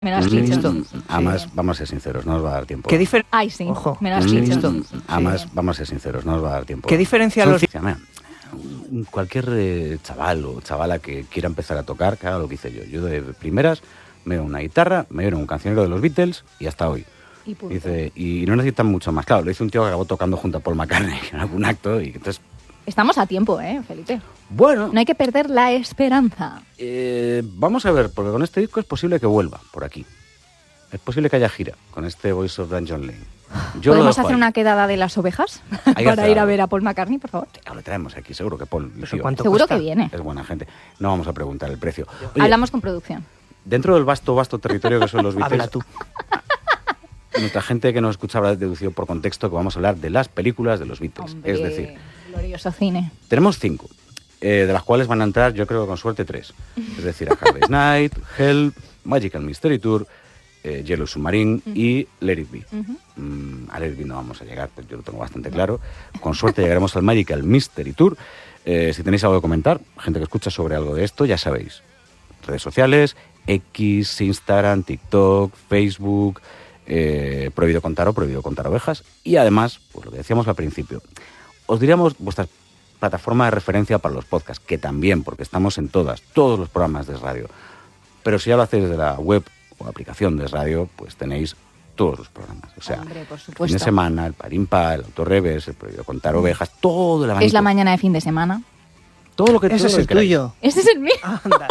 Me lo has dicho. Además, vamos a ser sinceros, no nos va a dar tiempo. ¿Qué diferencia? Ay, sí, Ojo. me lo has dicho. Además, vamos a ser sinceros, no nos va a dar tiempo. ¿Qué diferencia los...? Cualquier chaval o chavala que quiera empezar a tocar, que haga lo que hice yo. Yo de primeras me veo una guitarra, me veo un cancionero de los Beatles y hasta hoy. Y punto. Dice, y no necesitan mucho más. Claro, lo hizo un tío que acabó tocando junto a Paul McCartney en algún acto y entonces... Estamos a tiempo, Felipe. Bueno, No hay que perder la esperanza. vamos a ver, porque con este disco es posible que vuelva por aquí. Es posible que haya gira con este Voice of Dungeon Lane. Yo ¿Podemos lo dejo hacer ahí. una quedada de las ovejas Hay que para hacer ir a algo. ver a Paul McCartney, por favor? Ahora le traemos aquí, seguro que Paul, ¿Eso tío, cuánto Seguro cuesta? que viene. es buena gente. No vamos a preguntar el precio. Oye, Hablamos con producción. dentro del vasto territorio que son los Habla Beatles, tú. nuestra gente que nos escucha habrá deducido por contexto que vamos a hablar de las películas de los Beatles. Hombre, Es decir, glorioso cine. tenemos 5, de las cuales van a entrar, yo creo que con suerte 3. Es decir, A Hard Day's Night, Help, Magical Mystery Tour, Yellow Submarine y Let It Be. A Let It Be no vamos a llegar, pues yo lo tengo bastante claro. Con suerte llegaremos al Magical Mystery Tour. Si tenéis algo que comentar, gente que escucha sobre algo de esto, ya sabéis. Redes sociales, X, Instagram, TikTok, Facebook, prohibido contar ovejas. Y además, pues lo que decíamos al principio, os diríamos vuestra plataforma de referencia para los podcasts, que también, porque estamos en todos los programas de radio. Pero si ya lo hacéis desde la web o aplicación de radio, pues tenéis todos los programas. O sea, Hombre, por el fin supuesto. de semana, el Parimpa, el Autorreves, el prohibido contar ovejas, todo el abanico. Es la mañana de fin de semana. Todo lo que Ese todo es lo que el queráis. tuyo. Ese es el mío. Anda.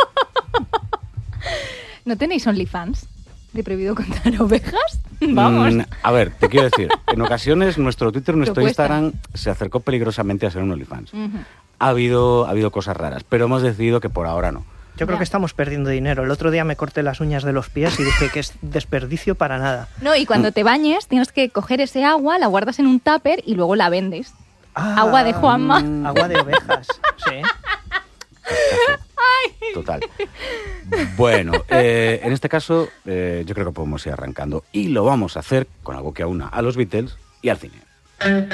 ¿No tenéis OnlyFans de prohibido contar ovejas? Vamos. A ver, te quiero decir, en ocasiones nuestro Twitter, nuestro Propuesta. Instagram se acercó peligrosamente a ser un OnlyFans. Ujú. Ha habido cosas raras, pero hemos decidido que por ahora no. Yo creo Ya. que estamos perdiendo dinero. El otro día me corté las uñas de los pies y dije que es desperdicio para nada. No, y cuando te bañes tienes que coger ese agua, la guardas en un tupper y luego la vendes. Ah, Agua de Juanma. Agua de ovejas. Sí. Total. Bueno, en este caso yo creo que podemos ir arrancando y lo vamos a hacer con algo que aúna a los Beatles y al cine.